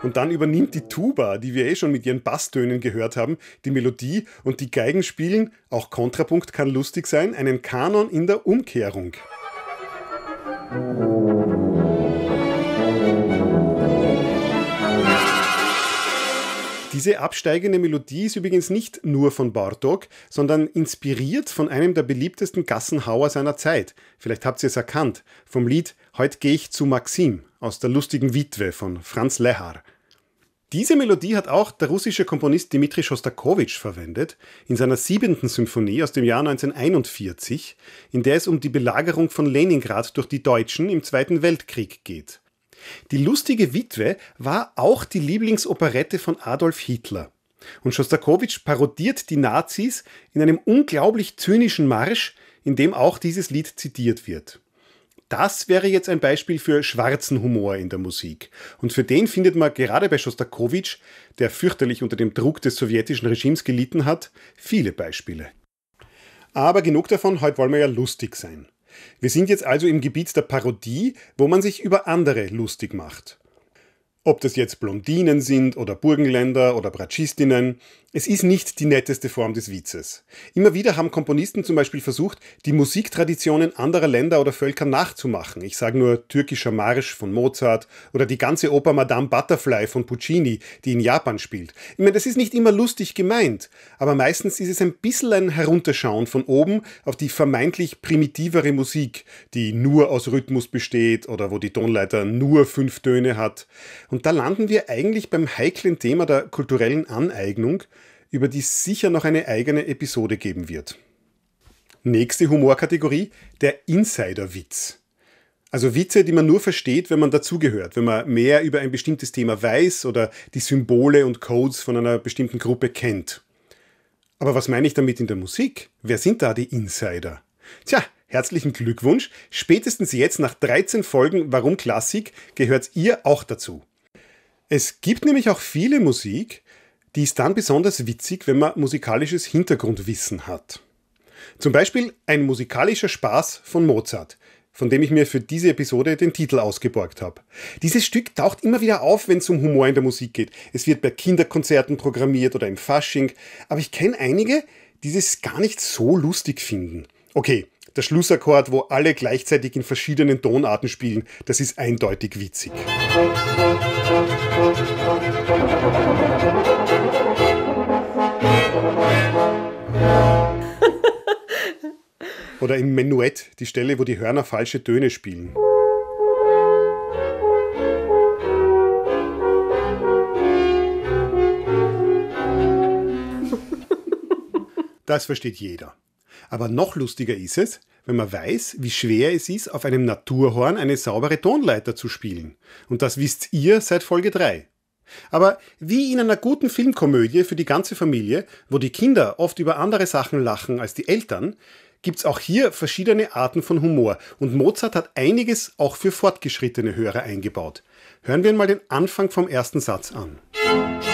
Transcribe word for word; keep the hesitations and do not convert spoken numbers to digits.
Und dann übernimmt die Tuba, die wir eh schon mit ihren Basstönen gehört haben, die Melodie und die Geigen spielen, auch Kontrapunkt kann lustig sein, einen Kanon in der Umkehrung. Diese absteigende Melodie ist übrigens nicht nur von Bartók, sondern inspiriert von einem der beliebtesten Gassenhauer seiner Zeit. Vielleicht habt ihr es erkannt, vom Lied Heut geh ich zu Maxim aus der lustigen Witwe von Franz Lehár. Diese Melodie hat auch der russische Komponist Dmitri Schostakowitsch verwendet, in seiner siebenten Symphonie aus dem Jahr neunzehnhunderteinundvierzig, in der es um die Belagerung von Leningrad durch die Deutschen im Zweiten Weltkrieg geht. Die lustige Witwe war auch die Lieblingsoperette von Adolf Hitler. Und Schostakowitsch parodiert die Nazis in einem unglaublich zynischen Marsch, in dem auch dieses Lied zitiert wird. Das wäre jetzt ein Beispiel für schwarzen Humor in der Musik. Und für den findet man gerade bei Schostakowitsch, der fürchterlich unter dem Druck des sowjetischen Regimes gelitten hat, viele Beispiele. Aber genug davon, heute wollen wir ja lustig sein. Wir sind jetzt also im Gebiet der Parodie, wo man sich über andere lustig macht. Ob das jetzt Blondinen sind oder Burgenländer oder Bratschistinnen, es ist nicht die netteste Form des Witzes. Immer wieder haben Komponisten zum Beispiel versucht, die Musiktraditionen anderer Länder oder Völker nachzumachen. Ich sage nur Türkischer Marsch von Mozart oder die ganze Oper Madame Butterfly von Puccini, die in Japan spielt. Ich meine, das ist nicht immer lustig gemeint, aber meistens ist es ein bisschen ein Herunterschauen von oben auf die vermeintlich primitivere Musik, die nur aus Rhythmus besteht oder wo die Tonleiter nur fünf Töne hat. Und da landen wir eigentlich beim heiklen Thema der kulturellen Aneignung, über die es sicher noch eine eigene Episode geben wird. Nächste Humorkategorie, der Insiderwitz. Also Witze, die man nur versteht, wenn man dazugehört, wenn man mehr über ein bestimmtes Thema weiß oder die Symbole und Codes von einer bestimmten Gruppe kennt. Aber was meine ich damit in der Musik? Wer sind da die Insider? Tja, herzlichen Glückwunsch. Spätestens jetzt nach dreizehn Folgen Warum Klassik gehört ihr auch dazu. Es gibt nämlich auch viele Musik, die ist dann besonders witzig, wenn man musikalisches Hintergrundwissen hat. Zum Beispiel ein musikalischer Spaß von Mozart, von dem ich mir für diese Episode den Titel ausgeborgt habe. Dieses Stück taucht immer wieder auf, wenn es um Humor in der Musik geht. Es wird bei Kinderkonzerten programmiert oder im Fasching, aber ich kenne einige, die es gar nicht so lustig finden. Okay, der Schlussakkord, wo alle gleichzeitig in verschiedenen Tonarten spielen, das ist eindeutig witzig. Oder im Menuett, die Stelle, wo die Hörner falsche Töne spielen. Das versteht jeder. Aber noch lustiger ist es, wenn man weiß, wie schwer es ist, auf einem Naturhorn eine saubere Tonleiter zu spielen. Und das wisst ihr seit Folge drei. Aber wie in einer guten Filmkomödie für die ganze Familie, wo die Kinder oft über andere Sachen lachen als die Eltern, gibt's auch hier verschiedene Arten von Humor. Und Mozart hat einiges auch für fortgeschrittene Hörer eingebaut. Hören wir mal den Anfang vom ersten Satz an.